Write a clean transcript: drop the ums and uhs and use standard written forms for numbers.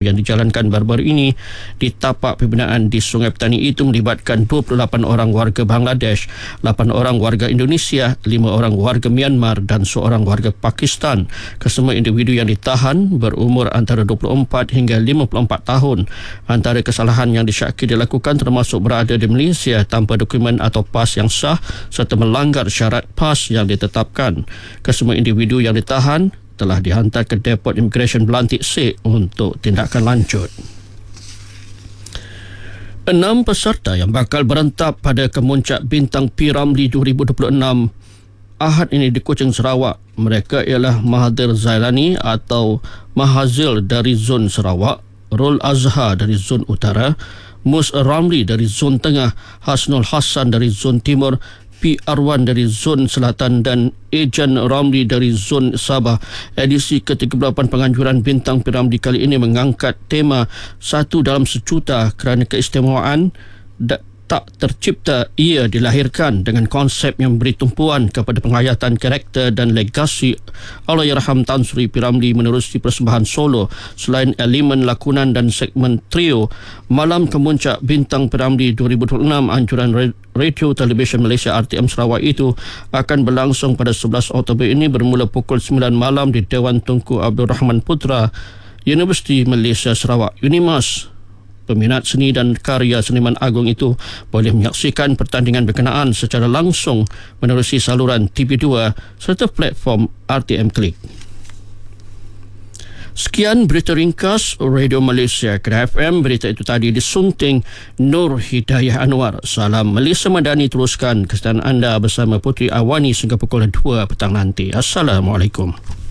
yang dijalankan baru-baru ini di tapak pembinaan di Sungai Petani itu melibatkan 28 orang warga Bangladesh, 8 orang warga Indonesia, 5 orang warga Myanmar dan seorang warga Pakistan. Kesemua individu yang ditahan berumur antara 24 hingga 54 tahun. Antara kesalahan yang disyaki dilakukan termasuk berada di Malaysia tanpa dokumen atau pas yang sah serta melanggar syarat pas yang ditetapkan. Kesemua individu yang ditahan telah dihantar ke Depot Immigration Belantik Sek untuk tindakan lanjut. 6 peserta yang bakal berentap pada Kemuncak Bintang P. Ramlee 2026 Ahad ini di Kuching, Sarawak. Mereka ialah Mahathir Zailani atau Mahazil dari Zon Sarawak, Rul Azhar dari Zon Utara, Mus Ramlee dari Zon Tengah, Hasnul Hassan dari Zon Timur, P. Arwan dari Zon Selatan dan Ejan Ramlee dari Zon Sabah. Edisi ke-38 penganjuran Bintang P. Ramlee kali ini mengangkat tema Satu Dalam Sejuta kerana keistimewaan tak tercipta ia dilahirkan dengan konsep yang beri tumpuan kepada penghayatan karakter dan legasi Allahyarham Tan Sri P. Ramlee menerusi persembahan solo. Selain elemen lakonan dan segmen trio, Malam Kemuncak Bintang P. Ramlee 2026 anjuran Radio Television Malaysia RTM Sarawak itu akan berlangsung pada 11 Oktober ini bermula pukul 9 malam di Dewan Tunku Abdul Rahman Putra, Universiti Malaysia Sarawak UNIMAS. Peminat seni dan karya seniman agung itu boleh menyaksikan pertandingan berkenaan secara langsung menerusi saluran TV2 serta platform RTM Klik. Sekian berita ringkas Radio Malaysia Kedah FM. Berita itu tadi disunting Nur Hidayah Anwar. Salam Malaysia Madani, teruskan kesihatan anda bersama Putri Awani sehingga pukul 2 petang nanti. Assalamualaikum.